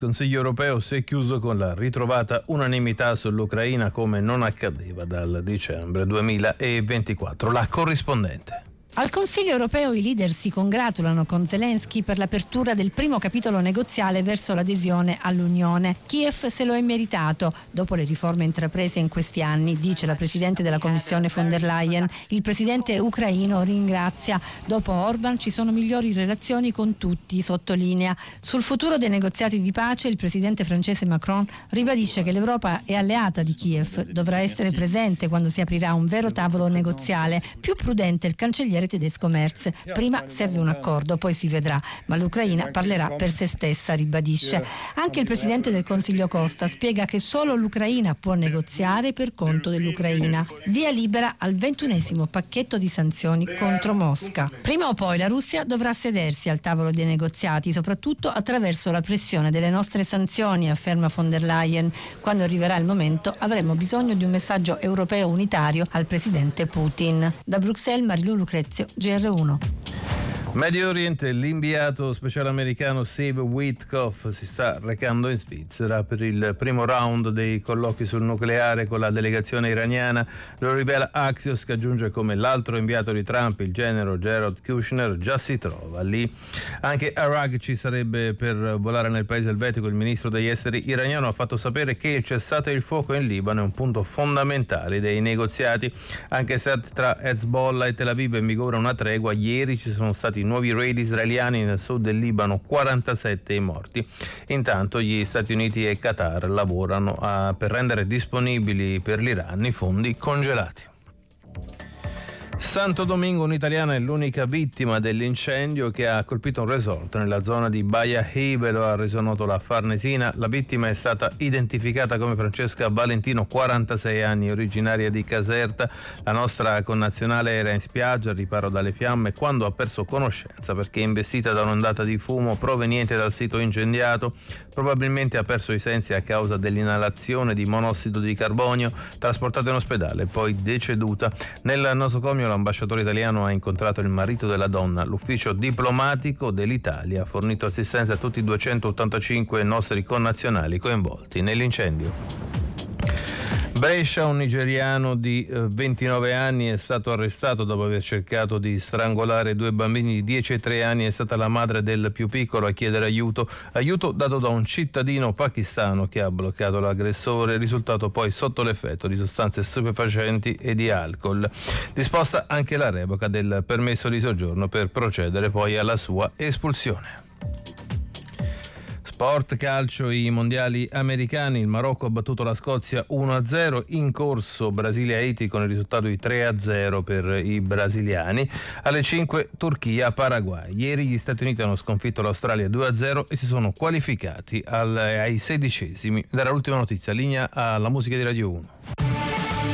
Il Consiglio europeo si è chiuso con la ritrovata unanimità sull'Ucraina come non accadeva dal dicembre 2024. La corrispondente. Al Consiglio europeo i leader si congratulano con Zelensky per l'apertura del primo capitolo negoziale verso l'adesione all'Unione. Kiev se lo è meritato dopo le riforme intraprese in questi anni, dice la Presidente della Commissione von der Leyen. Il Presidente ucraino ringrazia. Dopo Orban ci sono migliori relazioni con tutti, sottolinea. Sul futuro dei negoziati di pace il Presidente francese Macron ribadisce che l'Europa è alleata di Kiev, dovrà essere presente quando si aprirà un vero tavolo negoziale. Più prudente il cancelliere tedesco Merz. Prima serve un accordo, poi si vedrà, ma l'Ucraina parlerà per se stessa, ribadisce. Anche il Presidente del Consiglio Costa spiega che solo l'Ucraina può negoziare per conto dell'Ucraina. Via libera al 21° pacchetto di sanzioni contro Mosca. Prima o poi la Russia dovrà sedersi al tavolo dei negoziati, soprattutto attraverso la pressione delle nostre sanzioni, afferma von der Leyen. Quando arriverà il momento avremo bisogno di un messaggio europeo unitario al Presidente Putin. Da Bruxelles, Marilu Lucrezia, GR1. Medio Oriente, l'inviato speciale americano Steve Witkoff si sta recando in Svizzera per il primo round dei colloqui sul nucleare con la delegazione iraniana. Lo rivela Axios, che aggiunge come l'altro inviato di Trump, il generale Jared Kushner, già si trova lì. Anche Arag ci sarebbe per volare nel paese elvetico. Il ministro degli esteri iraniano ha fatto sapere che il cessate il fuoco in Libano è un punto fondamentale dei negoziati. Anche se tra Hezbollah e Tel Aviv è in vigore una tregua, ieri ci sono stati nuovi raid israeliani nel sud del Libano, 47 i morti. Intanto gli Stati Uniti e Qatar lavorano per rendere disponibili per l'Iran i fondi congelati. Santo Domingo, un'italiana è l'unica vittima dell'incendio che ha colpito un resort nella zona di Baia Hibe, lo ha reso noto la Farnesina. La vittima è stata identificata come Francesca Valentino, 46 anni, originaria di Caserta. La nostra connazionale era in spiaggia al riparo dalle fiamme quando ha perso conoscenza perché investita da un'ondata di fumo proveniente dal sito incendiato. Probabilmente ha perso i sensi a causa dell'inalazione di monossido di carbonio, trasportata in ospedale e poi deceduta. Nel nosocomio l'ambasciatore italiano ha incontrato il marito della donna. L'ufficio diplomatico dell'Italia ha fornito assistenza a tutti i 285 nostri connazionali coinvolti nell'incendio. Brescia, un nigeriano di 29 anni è stato arrestato dopo aver cercato di strangolare due bambini di 10 e 3 anni. È stata la madre del più piccolo a chiedere aiuto dato da un cittadino pakistano che ha bloccato l'aggressore, risultato poi sotto l'effetto di sostanze stupefacenti e di alcol. Disposta anche la revoca del permesso di soggiorno per procedere poi alla sua espulsione. Sport calcio, i mondiali americani. Il Marocco ha battuto la Scozia 1-0, in corso Brasile-Haiti con il risultato di 3-0 per i brasiliani. Alle 5 Turchia-Paraguay. Ieri gli Stati Uniti hanno sconfitto l'Australia 2-0 e si sono qualificati ai 16esimi. Era l'ultima notizia. Linea alla musica di Radio 1.